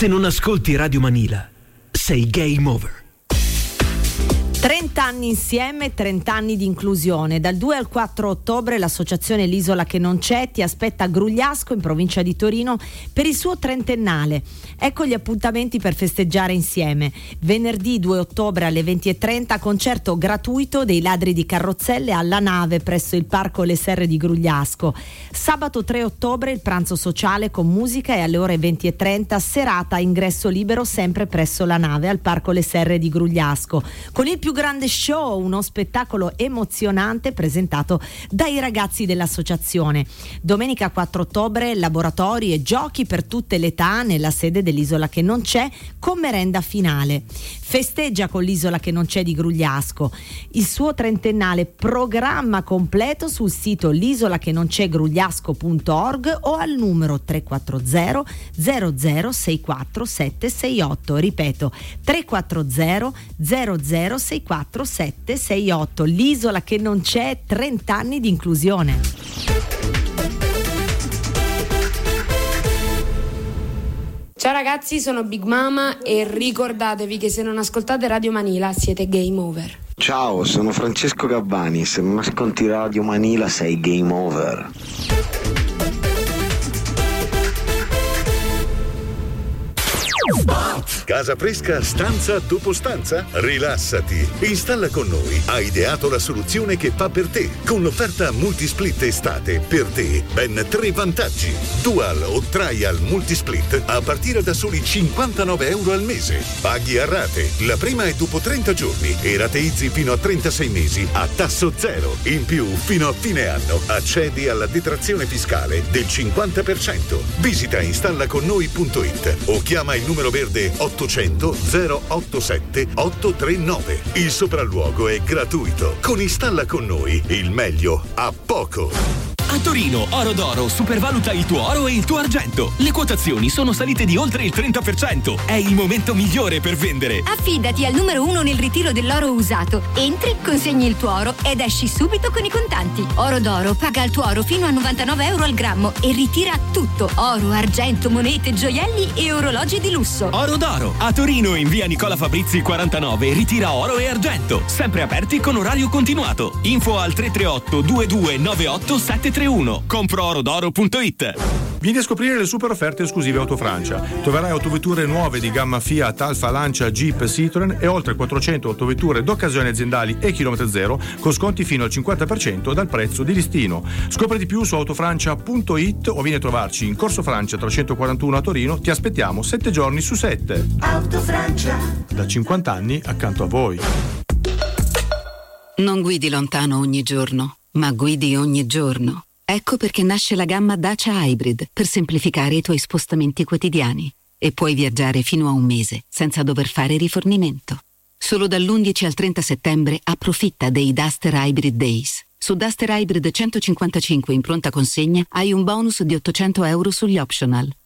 Se non ascolti Radio Manila, sei game over. 30 anni insieme, 30 anni di inclusione. Dal 2 al 4 ottobre l'associazione L'Isola che non c'è ti aspetta a Grugliasco, in provincia di Torino, per il suo trentennale. Ecco gli appuntamenti per festeggiare insieme. Venerdì 2 ottobre alle 20:30 concerto gratuito dei Ladri di Carrozzelle alla Nave presso il Parco Le Serre di Grugliasco. Sabato 3 ottobre il pranzo sociale con musica e alle ore 20:30 serata a ingresso libero sempre presso la Nave al Parco Le Serre di Grugliasco. Con il più grande show, uno spettacolo emozionante presentato dai ragazzi dell'associazione. Domenica 4 ottobre laboratori e giochi per tutte le età nella sede dell'Isola che non c'è con merenda finale. Festeggia con l'Isola che non c'è di Grugliasco il suo trentennale, programma completo sul sito l'isolachenonc'è-grugliasco.org o al numero 340 0064 768. Ripeto, 340 0064 768. L'Isola che non c'è, 30 anni di inclusione. Ciao ragazzi, sono Big Mama e ricordatevi che se non ascoltate Radio Manila siete game over. Ciao, sono Francesco Gabbani, se non ascolti Radio Manila sei game over. Casa fresca stanza dopo stanza? Rilassati. Installa con noi. Ha ideato la soluzione che fa per te. Con l'offerta Multisplit estate, per te ben 3 vantaggi. Dual o Trial Multisplit a partire da soli €59 al mese. Paghi a rate. La prima è dopo 30 giorni e rateizzi fino a 36 mesi a tasso zero. In più, fino a fine anno, accedi alla detrazione fiscale del 50%. Visita installaconnoi.it o chiama il numero verde 800 087 839. Il sopralluogo è gratuito. Con Installa con noi il meglio a poco. A Torino, Oro d'Oro supervaluta il tuo oro e il tuo argento. Le quotazioni sono salite di oltre il 30%. È il momento migliore per vendere. Affidati al numero 1 nel ritiro dell'oro usato. Entri, consegni il tuo oro ed esci subito con i contanti. Oro d'Oro paga il tuo oro fino a €99 al grammo e ritira tutto. Oro, argento, monete, gioielli e orologi di lusso. Oro d'Oro, a Torino in via Nicola Fabrizi 49, ritira oro e argento. Sempre aperti con orario continuato. Info al 338 2298 731. Comproorodoro.it. Vieni a scoprire le super offerte esclusive Autofrancia. Troverai autovetture nuove di gamma Fiat, Alfa, Lancia, Jeep, Citroen e oltre 400 autovetture d'occasione aziendali e chilometro zero con sconti fino al 50% dal prezzo di listino. Scopri di più su autofrancia.it o vieni a trovarci in Corso Francia 341 a Torino. Ti aspettiamo 7 giorni su 7. Autofrancia. Da 50 anni accanto a voi. Non guidi lontano ogni giorno, ma guidi ogni giorno. Ecco perché nasce la gamma Dacia Hybrid per semplificare i tuoi spostamenti quotidiani e puoi viaggiare fino a un mese senza dover fare rifornimento. Solo dall'11 al 30 settembre approfitta dei Duster Hybrid Days. Su Duster Hybrid 155 in pronta consegna hai un bonus di €800 sugli optional.